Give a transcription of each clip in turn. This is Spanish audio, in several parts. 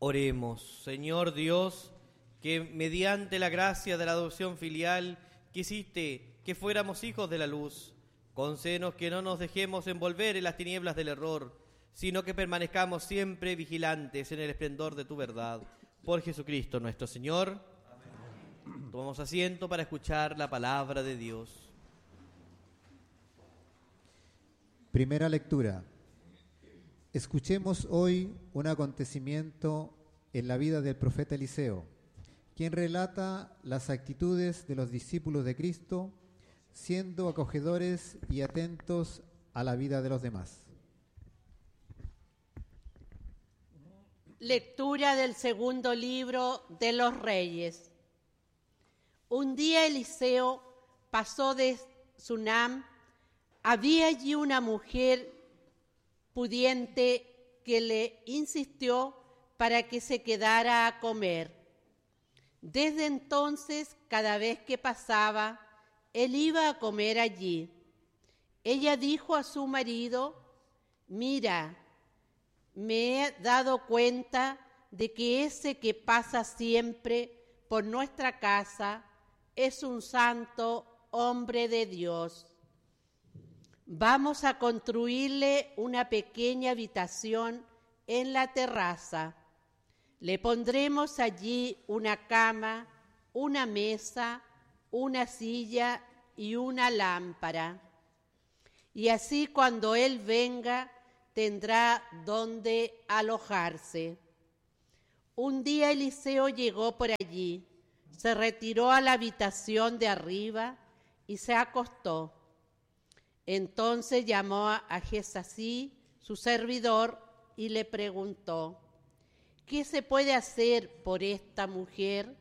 Oremos. Señor Dios, que mediante la gracia de la adopción filial quisiste que fuéramos hijos de la luz, concédenos que no nos dejemos envolver en las tinieblas del error, sino que permanezcamos siempre vigilantes en el esplendor de tu verdad. Por Jesucristo nuestro Señor. Amén. Tomamos asiento para escuchar la palabra de Dios. Primera lectura. Escuchemos hoy un acontecimiento en la vida del profeta Eliseo, quien relata las actitudes de los discípulos de Cristo, siendo acogedores y atentos a la vida de los demás. Lectura del segundo libro de los Reyes. Un día Eliseo pasó de Sunam. Había allí una mujer pudiente que le insistió para que se quedara a comer. Desde entonces, cada vez que pasaba, él iba a comer allí. Ella dijo a su marido: «Mira, me he dado cuenta de que ese que pasa siempre por nuestra casa es un santo hombre de Dios. Vamos a construirle una pequeña habitación en la terraza. Le pondremos allí una cama, una mesa, una silla y una lámpara. Y así cuando él venga tendrá donde alojarse». Un día Eliseo llegó por allí, se retiró a la habitación de arriba y se acostó. Entonces llamó a Gesasí, su servidor, y le preguntó: «¿Qué se puede hacer por esta mujer?».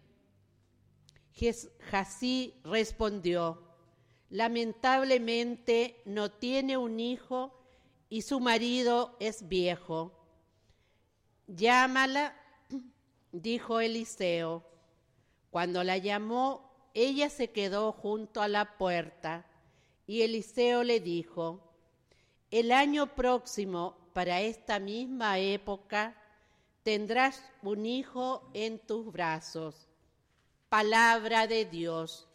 Gesasí respondió: «Lamentablemente no tiene un hijo y su marido es viejo». «Llámala», dijo Eliseo. Cuando la llamó, ella se quedó junto a la puerta. Y Eliseo le dijo: «El año próximo, para esta misma época, tendrás un hijo en tus brazos». Palabra de Dios.